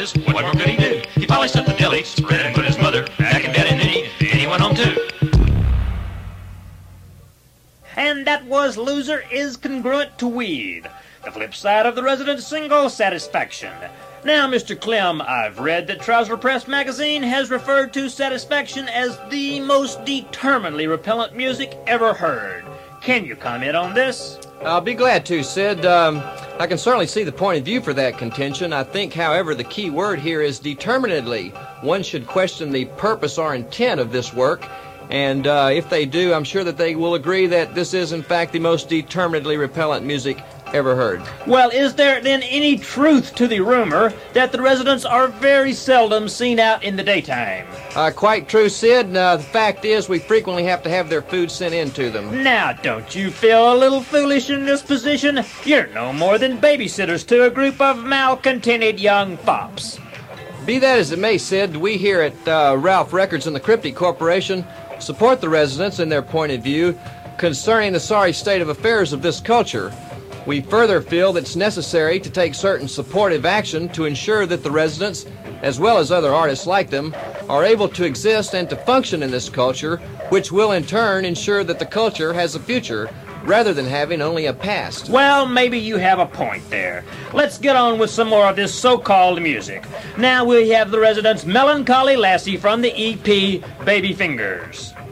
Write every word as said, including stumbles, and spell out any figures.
dishes. What more could he do? He polished up the deli, spread and put his mother back in bed, and then he, then he went home too. And that was Loser is congruent to Weed, the flip side of the Resident's single, Satisfaction. Now, Mister Clem, I've read that Trouser Press magazine has referred to Satisfaction as the most determinedly repellent music ever heard. Can you comment on this? I'll be glad to, Sid. Um, I can certainly see the point of view for that contention. I think, however, the key word here is determinedly. One should question the purpose or intent of this work, and uh, if they do, I'm sure that they will agree that this is, in fact, the most determinedly repellent music ever heard. Well, is there then any truth to the rumor that the Residents are very seldom seen out in the daytime? Uh, quite true, Sid. Uh, the fact is we frequently have to have their food sent in to them. Now, don't you feel a little foolish in this position? You're no more than babysitters to a group of malcontented young fops. Be that as it may, Sid, we here at uh, Ralph Records and the Cryptic Corporation support the Residents in their point of view concerning the sorry state of affairs of this culture. We further feel that it's necessary to take certain supportive action to ensure that the Residents, as well as other artists like them, are able to exist and to function in this culture, which will in turn ensure that the culture has a future rather than having only a past. Well, maybe you have a point there. Let's get on with some more of this so-called music. Now we have the Residents' Melancholy Lassie from the E P Baby Fingers.